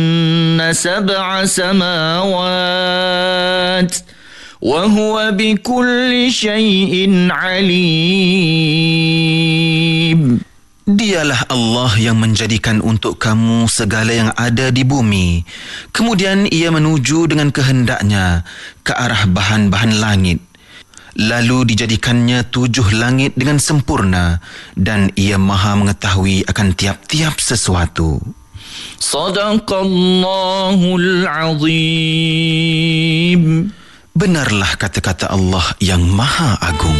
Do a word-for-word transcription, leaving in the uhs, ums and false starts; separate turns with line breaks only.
سبع سماوات وهو بكل شيء عليم.
Dialah Allah yang menjadikan untuk kamu segala yang ada di bumi. Kemudian ia menuju dengan kehendaknya ke arah bahan-bahan langit. Lalu dijadikannya tujuh langit dengan sempurna dan ia maha mengetahui akan tiap-tiap sesuatu.
Sadaqallahul azim.
Benarlah kata-kata Allah yang maha agung.